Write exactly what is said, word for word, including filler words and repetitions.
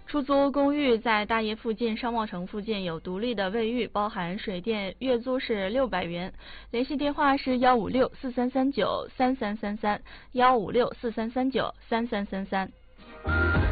出租公寓在大业附近、商贸城附近有独立的卫浴，包含水电，月租是六百元。联系电话是幺五六四三三九三三三三，幺五六四三三九三三三三。